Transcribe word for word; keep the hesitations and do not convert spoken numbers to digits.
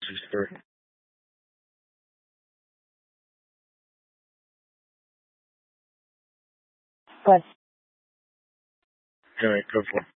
Six three. Good. All right, go for it.